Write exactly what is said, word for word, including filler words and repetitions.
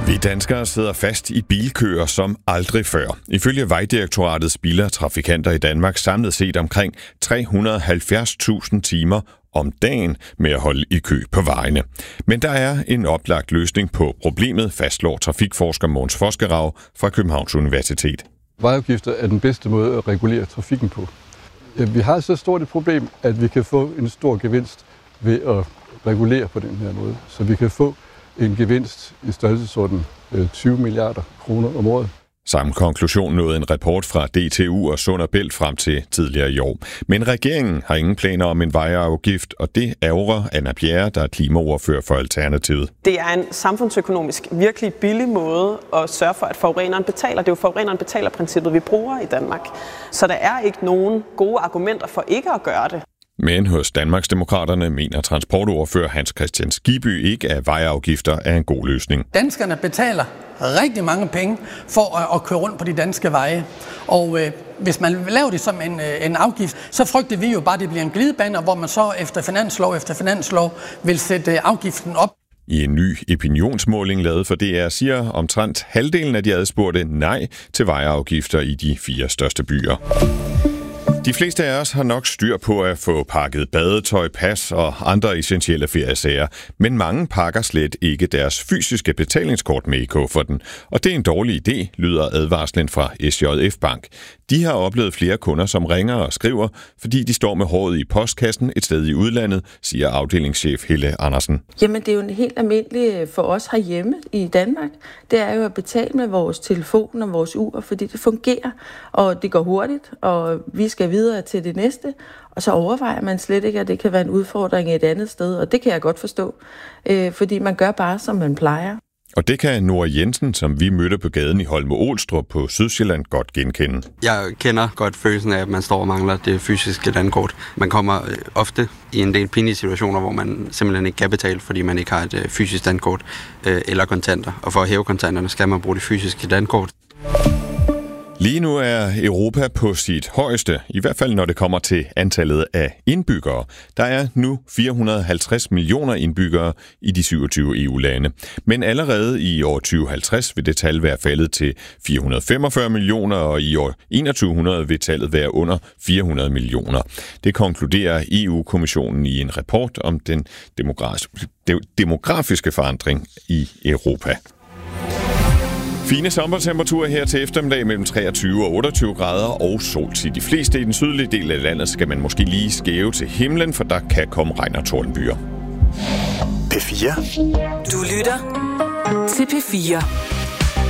Vi danskere sidder fast i bilkøer som aldrig før. Ifølge Vejdirektoratet spilder trafikanter i Danmark samlet set omkring tre hundrede og halvfjerds tusind timer om dagen med at holde i kø på vejene. Men der er en oplagt løsning på problemet, fastslår trafikforsker Mogens Fosgerau fra Københavns Universitet. Vejafgifter er den bedste måde at regulere trafikken på. Vi har så stort et problem, at vi kan få en stor gevinst ved at regulere på den her måde. Så vi kan få en gevinst i størrelsesorden tyve milliarder kroner om året. Samme konklusion nåede en rapport fra D T U og Sund og Bælt frem til tidligere i år. Men regeringen har ingen planer om en vejafgift, og det ærger Anna Bjerre, der er klimaordfører for Alternativet. Det er en samfundsøkonomisk virkelig billig måde at sørge for, at forureneren betaler. Det er jo forureneren betaler-princippet, vi bruger i Danmark. Så der er ikke nogen gode argumenter for ikke at gøre det. Men hos Danmarksdemokraterne mener transportordfører Hans Kristian Skibby ikke, at vejafgifter er en god løsning. Danskerne betaler rigtig mange penge for at, at køre rundt på de danske veje. Og øh, hvis man laver det som en, øh, en afgift, så frygter vi jo bare, at det bliver en glidebane, hvor man så efter finanslov efter finanslov vil sætte øh, afgiften op. I en ny opinionsmåling lavet for D R siger omtrent halvdelen af de adspurgte nej til vejafgifter i de fire største byer. De fleste af os har nok styr på at få pakket badetøj, pas og andre essentielle feriesager, men mange pakker slet ikke deres fysiske betalingskort med i kufferten. Og det er en dårlig idé, lyder advarslen fra S J F Bank. De har oplevet flere kunder, som ringer og skriver, fordi de står med håret i postkassen et sted i udlandet, siger afdelingschef Helle Andersen. Jamen det er jo en helt almindelig for os herhjemme i Danmark. Det er jo at betale med vores telefon og vores ur, fordi det fungerer, og det går hurtigt, og vi skal videre til det næste. Og så overvejer man slet ikke, at det kan være en udfordring et andet sted, og det kan jeg godt forstå, øh, fordi man gør bare, som man plejer. Og det kan Nora Jensen, som vi mødte på gaden i Holme-Olstrup på Sydsjælland, godt genkende. Jeg kender godt følelsen af, at man står og mangler det fysiske landkort. Man kommer ofte i en del pinlige situationer, hvor man simpelthen ikke kan betale, fordi man ikke har et fysisk landkort eller kontanter. Og for at hæve kontanterne skal man bruge det fysiske landkort. Lige nu er Europa på sit højeste, i hvert fald når det kommer til antallet af indbyggere. Der er nu fire hundrede og halvtreds millioner indbyggere i de syvogtyve E U-lande. Men allerede i år tyve halvtreds vil det tal være faldet til fire hundrede og femogfyrre millioner, og i år enogtyve hundrede vil tallet være under fire hundrede millioner. Det konkluderer E U-kommissionen i en rapport om den demografiske forandring i Europa. Fine sommertemperaturer her til eftermiddag mellem treogtyve og otteogtyve grader og sol til de fleste. I den sydlige del af landet skal man måske lige skæve til himlen, for der kan komme regn og tordenbyer. P fire. Du lytter til P fire.